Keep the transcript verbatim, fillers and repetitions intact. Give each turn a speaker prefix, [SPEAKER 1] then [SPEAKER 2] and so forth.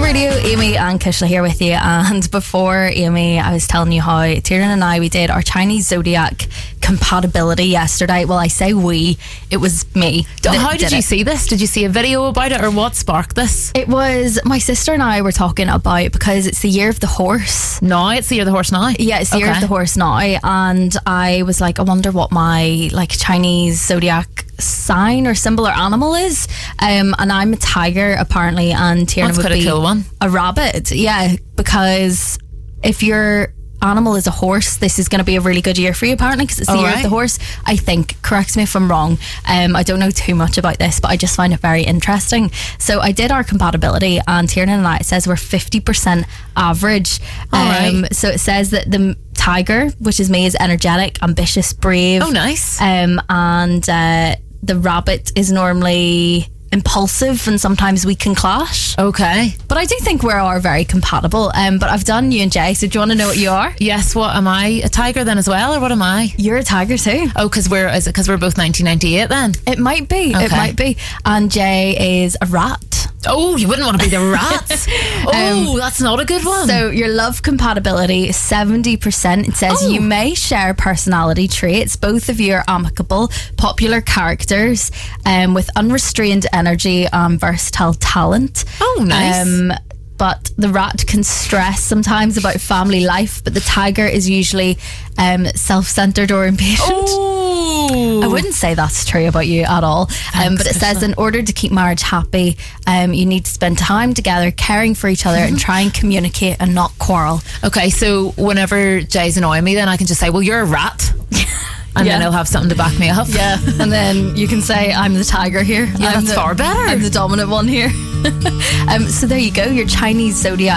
[SPEAKER 1] Radio, Amy and Kishla here with you. And before Amy, I was telling you how Tiernan and I, we did our Chinese zodiac compatibility yesterday. Well, I say we, it was me.
[SPEAKER 2] How did,
[SPEAKER 1] did
[SPEAKER 2] you
[SPEAKER 1] it.
[SPEAKER 2] see this? Did you see a video about it, or what sparked this?
[SPEAKER 1] It was my sister and I were talking about, because it's the year of the horse.
[SPEAKER 2] No, it's the year of the horse now.
[SPEAKER 1] Yeah, it's the
[SPEAKER 2] okay.
[SPEAKER 1] year of the horse now. And I was like, I wonder what my like Chinese zodiac sign or symbol or animal is. Um, and I'm a tiger apparently, and Tiernan
[SPEAKER 2] That's
[SPEAKER 1] would
[SPEAKER 2] quite a
[SPEAKER 1] be
[SPEAKER 2] cool one.
[SPEAKER 1] a rabbit. Yeah, because if your animal is a horse, this is going to be a really good year for you apparently, because it's the
[SPEAKER 2] All
[SPEAKER 1] year
[SPEAKER 2] right.
[SPEAKER 1] of the horse. I think, correct me if I'm wrong, um, I don't know too much about this, but I just find it very interesting. So I did our compatibility, and Tiernan and I, it says we're fifty percent average.
[SPEAKER 2] All
[SPEAKER 1] um,
[SPEAKER 2] right.
[SPEAKER 1] So it says that the tiger, which is me, is energetic, ambitious, brave.
[SPEAKER 2] Oh, nice.
[SPEAKER 1] Um, and uh, the rabbit is normally impulsive, and sometimes we can clash.
[SPEAKER 2] Okay.
[SPEAKER 1] But I do think we are very compatible. Um, but I've done you and Jay, so do you want to know what you are?
[SPEAKER 2] Yes. What am I? A tiger then as well, or what am I?
[SPEAKER 1] You're a tiger too.
[SPEAKER 2] Oh, because we're is it because we're both nineteen ninety-eight then?
[SPEAKER 1] It might be.
[SPEAKER 2] Okay.
[SPEAKER 1] It might be. And Jay is a rat.
[SPEAKER 2] Oh, you wouldn't want to be the rat. Oh,
[SPEAKER 1] Um,
[SPEAKER 2] that's not a good one.
[SPEAKER 1] So your love compatibility is seventy percent. It says
[SPEAKER 2] Oh.
[SPEAKER 1] you may share personality traits. Both of you are amicable, popular characters, um, with unrestrained energy and versatile talent.
[SPEAKER 2] Oh, nice.
[SPEAKER 1] Um, but the rat can stress sometimes about family life, but the tiger is usually um, self-centered or impatient.
[SPEAKER 2] Oh.
[SPEAKER 1] I wouldn't say that's true about you at all. Um, but it says
[SPEAKER 2] Kishla.
[SPEAKER 1] in order to keep marriage happy, um, you need to spend time together, caring for each other, and try and communicate and not quarrel.
[SPEAKER 2] Okay, so whenever Jay's annoying me, then I can just say, well, you're a rat. And
[SPEAKER 1] Yeah.
[SPEAKER 2] then he'll have something to back me up.
[SPEAKER 1] Yeah, and then you can say, I'm the tiger here.
[SPEAKER 2] Yeah,
[SPEAKER 1] I'm
[SPEAKER 2] that's
[SPEAKER 1] the,
[SPEAKER 2] far better.
[SPEAKER 1] I'm the dominant one here. um, so there you go, your Chinese zodiac